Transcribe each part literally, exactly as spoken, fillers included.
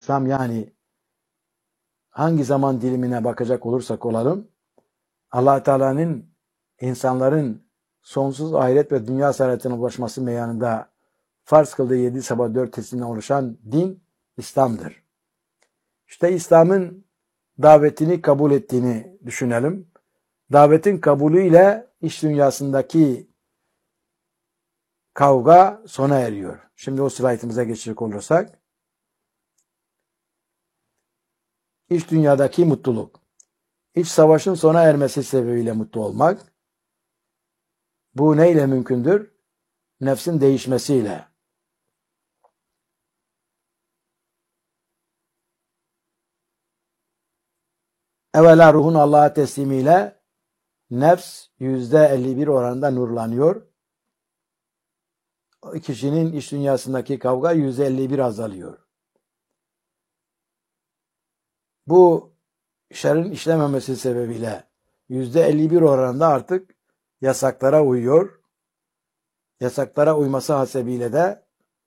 İslam yani hangi zaman dilimine bakacak olursak olalım, Allah Teala'nın insanların sonsuz ahiret ve dünya saadetine ulaşması meyanında farz kıldığı yedi sabah dört teslimden oluşan din İslam'dır. İşte İslam'ın davetini kabul ettiğini düşünelim. Davetin kabulüyle iş dünyasındaki kavga sona eriyor. Şimdi o slaytımıza geçecek olursak, iç dünyadaki mutluluk, iç savaşın sona ermesi sebebiyle mutlu olmak, bu neyle mümkündür? Nefsin değişmesiyle. Evvela ruhun Allah'a teslimiyle nefs yüzde elli bir oranında nurlanıyor. O kişinin iç dünyasındaki kavga yüzde elli bir azalıyor. Bu şerrin işlememesi sebebiyle yüzde elli bir oranında artık yasaklara uyuyor. Yasaklara uyması hasebiyle de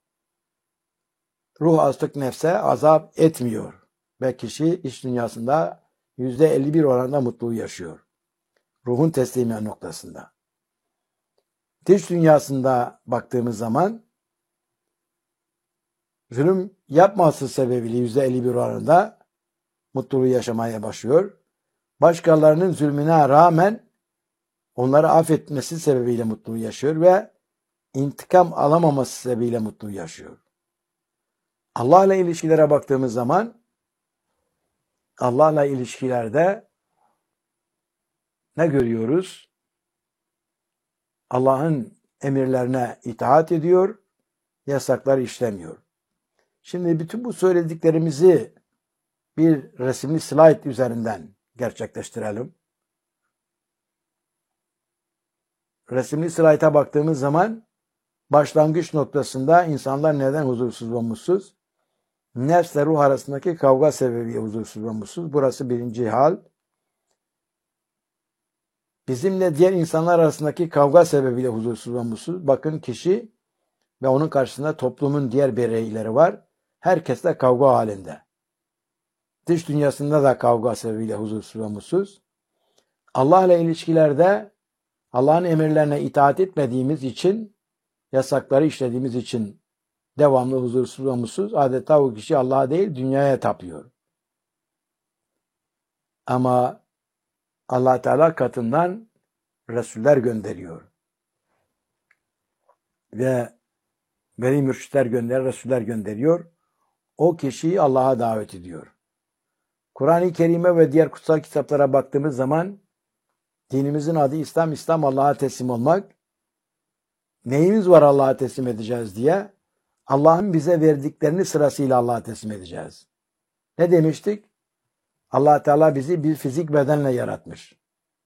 ruh artık nefse azap etmiyor. Ve kişi iç dünyasında yüzde elli bir oranında mutluluğu yaşıyor. Ruhun teslimi noktasında. Dış dünyasında baktığımız zaman zulüm yapması sebebiyle yüzde elli bir oranında mutluluğu yaşamaya başlıyor. Başkalarının zulmüne rağmen onları affetmesi sebebiyle mutluluğu yaşıyor ve intikam alamaması sebebiyle mutluluğu yaşıyor. Allah'la ilişkilere baktığımız zaman Allah'la ilişkilerde ne görüyoruz? Allah'ın emirlerine itaat ediyor, yasakları işlemiyor. Şimdi bütün bu söylediklerimizi bir resimli slide üzerinden gerçekleştirelim. Resimli slayta baktığımız zaman başlangıç noktasında insanlar neden huzursuz ve mutsuz? Nefsle ruh arasındaki kavga sebebiyle huzursuz ve mutsuz. Burası birinci hal. Bizimle diğer insanlar arasındaki kavga sebebiyle huzursuz ve mutsuz. Bakın kişi ve onun karşısında toplumun diğer bireyleri var. Herkesle kavga halinde. Dış dünyasında da kavga sebebiyle huzursuz ve mutsuz. Allah'la ilişkilerde Allah'ın emirlerine itaat etmediğimiz için, yasakları işlediğimiz için devamlı huzursuz ve mutsuz. Adeta o kişi Allah'a değil dünyaya tapıyor. Ama Allah Teala katından Resuller gönderiyor. Ve veli mürşitler gönderiyor, Resuller gönderiyor. O kişiyi Allah'a davet ediyor. Kur'an-ı Kerim'e ve diğer kutsal kitaplara baktığımız zaman dinimizin adı İslam, İslam Allah'a teslim olmak. Neyimiz var Allah'a teslim edeceğiz diye? Allah'ın bize verdiklerini sırasıyla Allah'a teslim edeceğiz. Ne demiştik? Allah Teala bizi bir fizik bedenle yaratmış.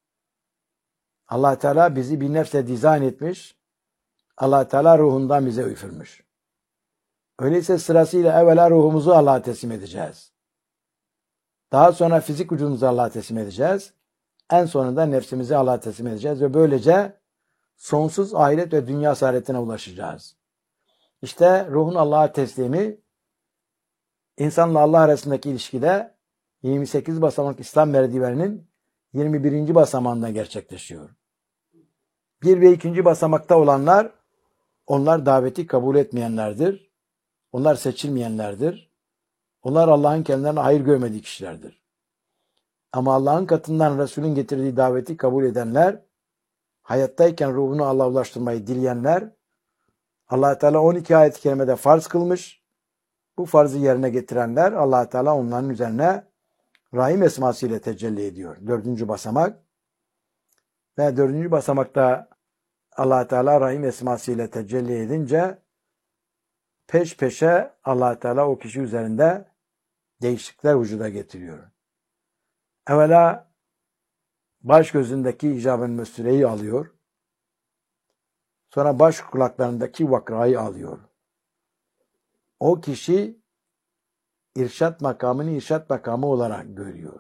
Allah Teala bizi bir nefse dizayn etmiş. Allah Teala ruhundan bize üfürmüş. Öyleyse sırasıyla evvela ruhumuzu Allah'a teslim edeceğiz. Daha sonra fizik vücudumuzu Allah'a teslim edeceğiz. En sonunda nefsimizi Allah'a teslim edeceğiz ve böylece sonsuz ahiret ve dünya saadetine ulaşacağız. İşte ruhun Allah'a teslimi insanla Allah arasındaki ilişkide yirmi sekiz basamak İslam merdiveninin yirmi birinci basamağında gerçekleşiyor. Bir ve ikinci basamakta olanlar, onlar daveti kabul etmeyenlerdir. Onlar seçilmeyenlerdir. Onlar Allah'ın kendilerine hayır görmediği kişilerdir. Ama Allah'ın katından Resul'ün getirdiği daveti kabul edenler, hayattayken ruhunu Allah'a ulaştırmayı dileyenler, Allah Teala on iki ayet-i kerimede farz kılmış. Bu farzı yerine getirenler, Allah Teala onların üzerine Rahim esmasıyla tecelli ediyor. Dördüncü basamak. Ve dördüncü basamakta Allah Teala Rahim esmasıyla tecelli edince peş peşe Allah Teala o kişi üzerinde değişiklikler vücuda getiriyor. Evvela baş gözündeki icab-ı müstüreyi alıyor. Sonra baş kulaklarındaki vakrayı alıyor. O kişi irşat makamını irşat makamı olarak görüyor.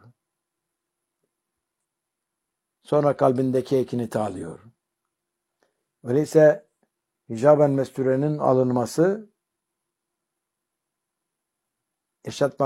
Sonra kalbindeki ekiniti alıyor. Öyleyse icab-ı mestürenin alınması irşat